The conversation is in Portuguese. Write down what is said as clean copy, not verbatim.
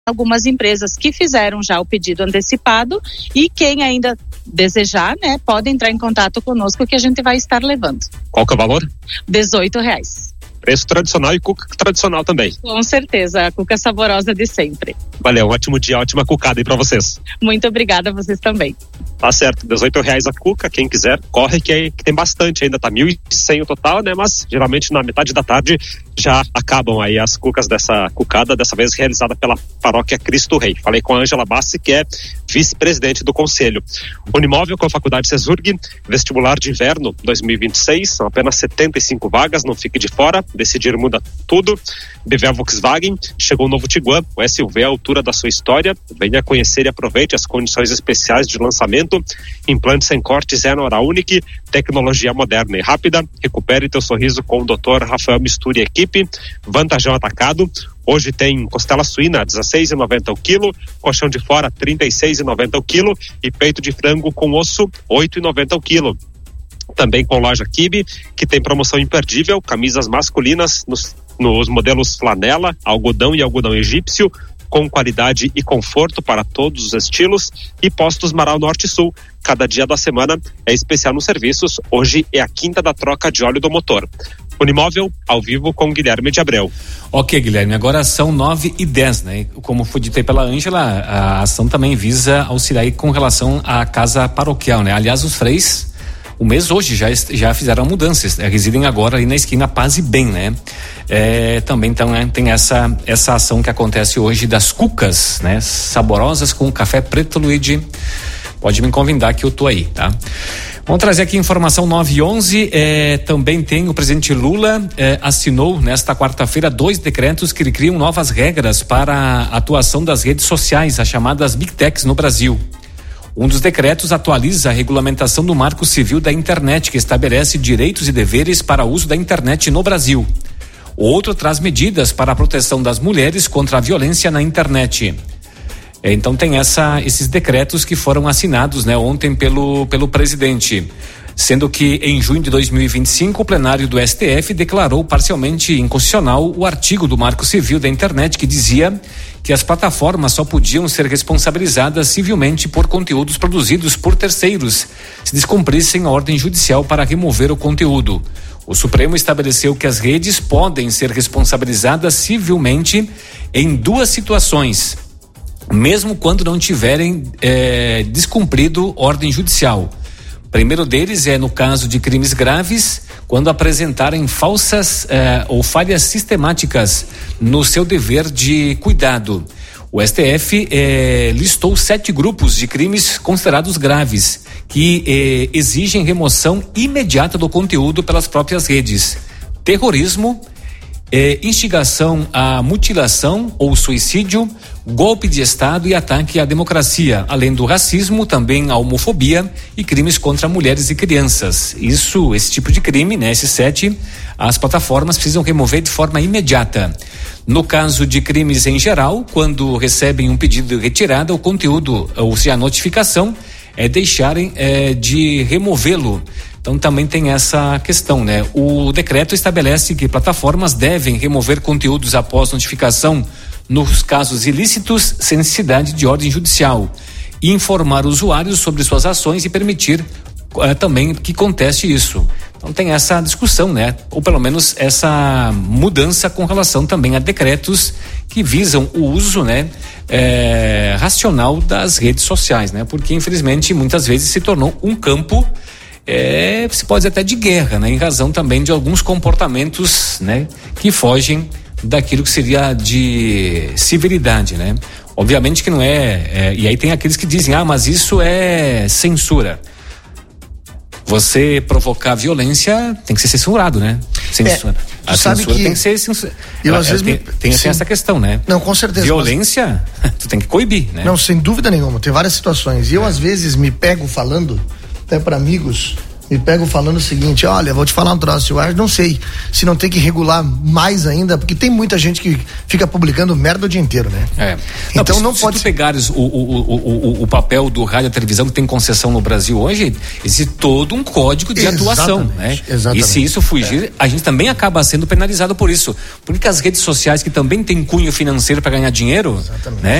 algumas empresas que fizeram já o pedido antecipado e quem ainda desejar, né, pode entrar em contato conosco que a gente vai estar levando. Qual que é o valor? R$18. Preço tradicional e cuca tradicional também. Com certeza, a cuca saborosa de sempre. Valeu, ótimo dia, ótima cucada aí pra vocês. Muito obrigada a vocês também. Tá certo, R$18 a cuca, quem quiser, corre que tem bastante ainda, tá 1.100 o total, né, mas geralmente na metade da tarde já acabam aí as cucas dessa cucada, dessa vez realizada pela Paróquia Cristo Rei. Falei com a Ângela Bassi, que é vice-presidente do Conselho. Unimóvel com a Faculdade CESURG, vestibular de inverno 2026, são apenas 75 vagas, não fique de fora, decidir muda tudo. BVA Volkswagen, chegou o novo Tiguan, o SUV à altura da sua história, venha conhecer e aproveite as condições especiais de lançamento, implante sem corte Zeno Oral Unique, tecnologia moderna e rápida, recupere teu sorriso com o Dr. Rafael Misturi e equipe, Vantajão Atacado. Hoje tem costela suína R$16,90 o quilo, colchão de fora R$36,90 o quilo e peito de frango com osso R$8,90 o quilo. Também com loja Kibe, que tem promoção imperdível, camisas masculinas nos modelos flanela, algodão e algodão egípcio, com qualidade e conforto para todos os estilos, e Postos Marau Norte e Sul. Cada dia da semana é especial nos serviços. Hoje é a quinta da troca de óleo do motor. Unimóvel, ao vivo com Guilherme de Abreu. Ok, Guilherme, agora são 9h10, né? Como foi dito aí pela Ângela, a ação também visa auxiliar aí com relação à casa paroquial, né? Aliás, os freis, o mês hoje já fizeram mudanças, residem agora ali na esquina Paz e Bem, né? Também então, né, tem essa ação que acontece hoje das cucas, né? Saborosas com café preto, Luigi. Pode me convidar que eu tô aí, tá? Vamos trazer aqui informação 9h11, também tem o presidente Lula assinou nesta quarta-feira 2 decretos que criam novas regras para a atuação das redes sociais, as chamadas Big Techs no Brasil. Um dos decretos atualiza a regulamentação do Marco Civil da Internet, que estabelece direitos e deveres para o uso da internet no Brasil. O outro traz medidas para a proteção das mulheres contra a violência na internet. Então tem esses decretos que foram assinados, né, ontem pelo presidente. Sendo que em junho de 2025 o plenário do STF declarou parcialmente inconstitucional o artigo do Marco Civil da Internet que dizia que as plataformas só podiam ser responsabilizadas civilmente por conteúdos produzidos por terceiros, se descumprissem a ordem judicial para remover o conteúdo. O Supremo estabeleceu que as redes podem ser responsabilizadas civilmente em 2 situações, mesmo quando não tiverem descumprido ordem judicial. O primeiro deles é no caso de crimes graves, quando apresentarem falsas ou falhas sistemáticas no seu dever de cuidado. O STF listou 7 grupos de crimes considerados graves, que exigem remoção imediata do conteúdo pelas próprias redes: terrorismo, instigação à mutilação ou suicídio, golpe de Estado e ataque à democracia, além do racismo, também a homofobia e crimes contra mulheres e crianças. Esse tipo de crime, né, esses 7, as plataformas precisam remover de forma imediata. No caso de crimes em geral, quando recebem um pedido de retirada, o conteúdo, ou seja, a notificação, deixarem de removê-lo. Então também tem essa questão, né? O decreto estabelece que plataformas devem remover conteúdos após notificação nos casos ilícitos sem necessidade de ordem judicial, e informar usuários sobre suas ações e permitir também que conteste isso. Então tem essa discussão, né? Ou pelo menos essa mudança com relação também a decretos que visam o uso, né, racional das redes sociais, né? Porque infelizmente muitas vezes se tornou um campo, se pode dizer até de guerra, né? Em razão também de alguns comportamentos, né, que fogem daquilo que seria de civilidade, né? Obviamente que não e aí tem aqueles que dizem, mas isso é censura. Você provocar violência tem que ser censurado, né? Censura. A censura tem que ser censura. Eu às vezes tem essa questão, né? Não, com certeza. Violência, tu tem que coibir, né? Não, sem dúvida nenhuma. Tem várias situações. E eu às vezes me pego falando até para amigos me pegam falando o seguinte: olha, vou te falar um troço, eu acho, não sei se não tem que regular mais ainda, porque tem muita gente que fica publicando merda o dia inteiro, né? Então não pode. Se tu pegares o papel do rádio e televisão que tem concessão no Brasil hoje, existe todo um código de atuação, né? Exatamente. E se isso fugir, a gente também acaba sendo penalizado por isso. Porque as redes sociais, que também têm cunho financeiro para ganhar dinheiro, né?